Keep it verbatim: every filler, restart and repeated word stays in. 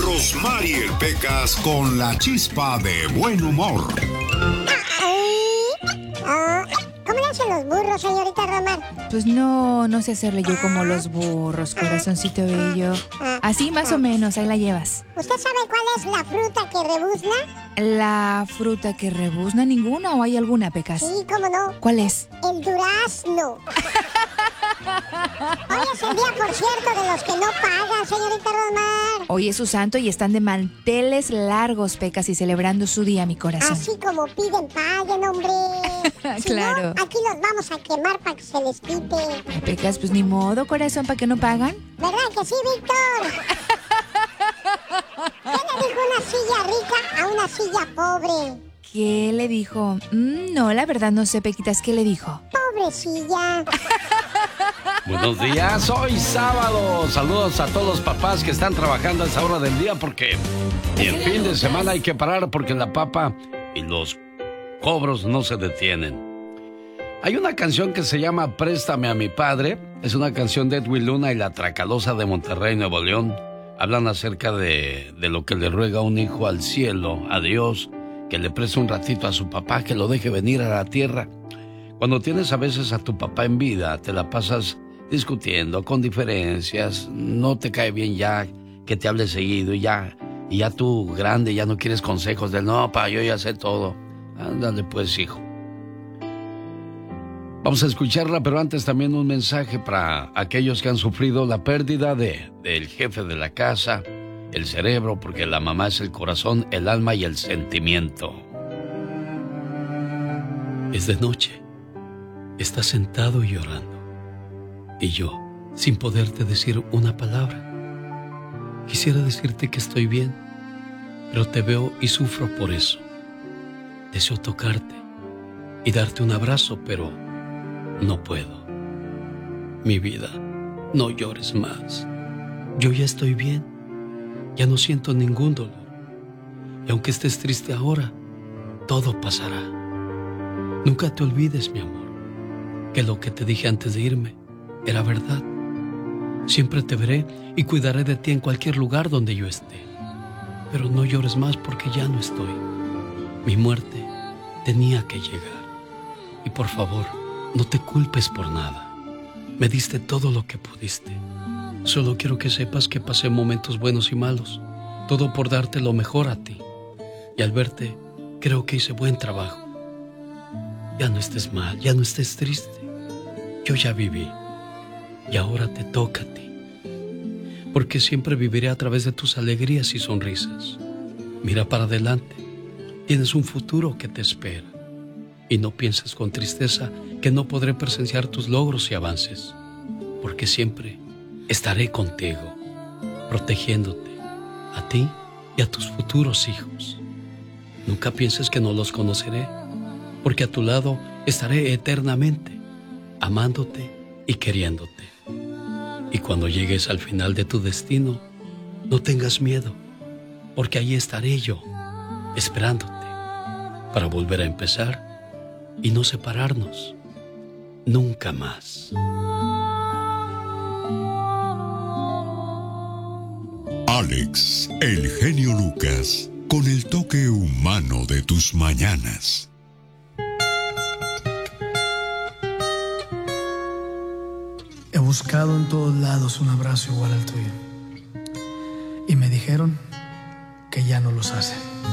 Rosmarie Pecas con la chispa de buen humor. ¿Cómo le hacen los burros, señorita Romar? Pues no, no sé hacerle yo como los burros, corazoncito bello. Así más o menos, ahí la llevas. ¿Usted sabe cuál es la fruta que rebuzna? ¿La fruta que rebuzna? ¿Ninguna o hay alguna, Pecas? Sí, ¿cómo no? ¿Cuál es? El durazno. Hoy es el día, por cierto, de los que no pagan, señorita Romar. Hoy es su santo y están de manteles largos, Pecas, y celebrando su día, mi corazón. Así como piden, paguen, hombre. Si claro. No, aquí los vamos a quemar para que se les quite. Ay, Pecas, pues ni modo, corazón, ¿para que no pagan? ¿Verdad que sí, Víctor? ¿Qué le dijo una silla rica a una silla pobre? ¿Qué le dijo? Mm, no, la verdad no sé, Pequitas, ¿qué le dijo? Pobrecilla. Buenos días, hoy sábado. Saludos a todos los papás que están trabajando a esa hora del día porque en fin de semana hay que parar porque la papa y los cobros no se detienen. Hay una canción que se llama Préstame a mi padre. Es una canción de Edwin Luna y la Tracalosa de Monterrey, Nuevo León. Hablan acerca de, de lo que le ruega un hijo al cielo, a Dios, que le preste un ratito a su papá, que lo deje venir a la tierra. Cuando tienes a veces a tu papá en vida, te la pasas discutiendo, con diferencias, no te cae bien ya que te hable seguido y ya, y ya tú grande ya no quieres consejos de no, pa, yo ya sé todo. Ándale pues, hijo. Vamos a escucharla, pero antes también un mensaje para aquellos que han sufrido la pérdida de, del jefe de la casa, el cerebro, porque la mamá es el corazón, el alma y el sentimiento. Es de noche. Estás sentado y llorando. Y yo, sin poderte decir una palabra, quisiera decirte que estoy bien, pero te veo y sufro por eso. Deseo tocarte y darte un abrazo, pero no puedo. Mi vida, no llores más. Yo ya estoy bien, ya no siento ningún dolor. Y aunque estés triste ahora, todo pasará. Nunca te olvides, mi amor, que lo que te dije antes de irme era verdad. Siempre te veré y cuidaré de ti en cualquier lugar donde yo esté. Pero no llores más porque ya no estoy. Mi muerte tenía que llegar. Y por favor, no te culpes por nada. Me diste todo lo que pudiste. Solo quiero que sepas que pasé momentos buenos y malos. Todo por darte lo mejor a ti. Y al verte, creo que hice buen trabajo. Ya no estés mal, ya no estés triste. Yo ya viví. Y ahora te toca a ti. Porque siempre viviré a través de tus alegrías y sonrisas. Mira para adelante. Tienes un futuro que te espera. Y no pienses con tristeza que no podré presenciar tus logros y avances. Porque siempre estaré contigo, protegiéndote, a ti y a tus futuros hijos. Nunca pienses que no los conoceré, porque a tu lado estaré eternamente, amándote y queriéndote. Y cuando llegues al final de tu destino, no tengas miedo, porque ahí estaré yo, esperándote, para volver a empezar y no separarnos nunca más. Alex, el genio Lucas, con el toque humano de tus mañanas. He buscado en todos lados un abrazo igual al tuyo. Y me dijeron que ya no los hacen.